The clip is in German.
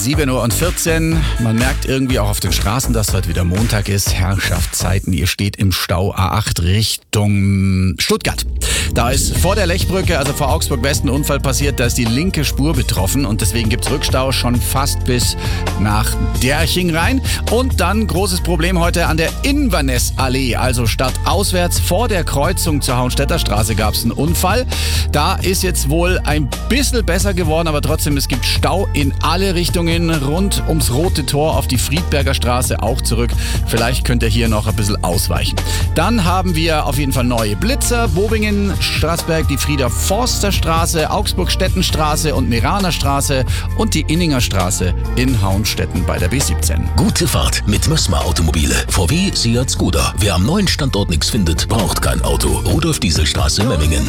7:14 Uhr. Man merkt irgendwie auch auf den Straßen, dass heute wieder Montag ist. Herrschaftszeiten. Ihr steht im Stau A8 Richtung Stuttgart. Da ist vor der Lechbrücke, also vor Augsburg West, ein Unfall passiert. Da ist die linke Spur betroffen und deswegen gibt's Rückstau schon fast bis nach Derching rein. Und dann großes Problem heute an der Inverness-Allee, also stadtauswärts vor der Kreuzung zur Hauenstädter Straße gab's einen Unfall. Da ist jetzt wohl ein bisschen besser geworden, aber trotzdem, es gibt Stau in alle Richtungen rund ums Rote Tor auf die Friedberger Straße auch zurück. Vielleicht könnt ihr hier noch ein bisschen ausweichen. Dann haben wir auf jeden Fall neue Blitzer. Bobingen, Straßberg, die Frieder-Forster-Straße, Augsburg-Stettenstraße und Meraner Straße und die Inninger Straße in Hauenstetten bei der B17. Gute Fahrt mit Mössmer Automobile. VW, Seat, Skoda. Wer am neuen Standort nichts findet, braucht kein Auto. Rudolf-Diesel-Straße, Memmingen.